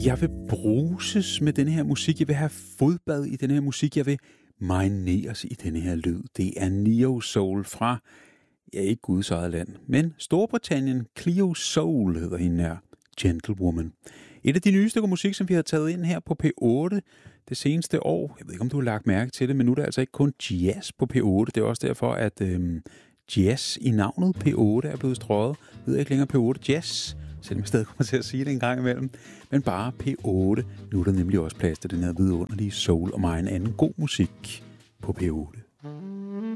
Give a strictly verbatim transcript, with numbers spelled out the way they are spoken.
Jeg vil bruses med den her musik. Jeg vil have fodbad i den her musik. Jeg vil marineres i den her lyd. Det er Neo Soul fra, ja, ikke Guds eget land, men Storbritannien. Cleo Soul hedder hende her. Gentlewoman. Et af de nye stykker musik, som vi har taget ind her på P otte det seneste år. Jeg ved ikke, om du har lagt mærke til det, men nu er der altså ikke kun jazz på P otte. Det er også derfor, at øhm, jazz i navnet P otte er blevet strøget. Jeg ved ikke længere P otte Jazz, selvom jeg stadig kommer til at sige det en gang imellem. Men bare P otte. Nu er der nemlig også plads til den her vidunderlige soul og meget anden god musik på P otte.